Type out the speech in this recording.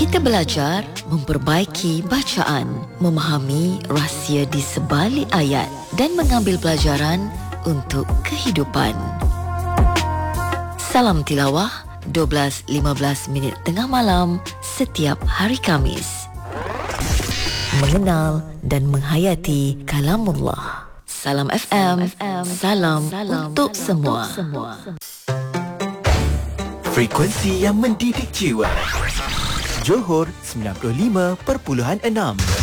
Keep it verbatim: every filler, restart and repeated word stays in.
Kita belajar memperbaiki bacaan, memahami rahsia di sebalik ayat dan mengambil pelajaran untuk kehidupan. Salam Tilawah, dua belas lima belas minit tengah malam setiap hari Khamis. Mengenal dan menghayati kalamullah. Salam F M, salam, salam untuk semua. Frekuensi yang mendidik jiwa. Johor sembilan puluh lima perpuluhan enam.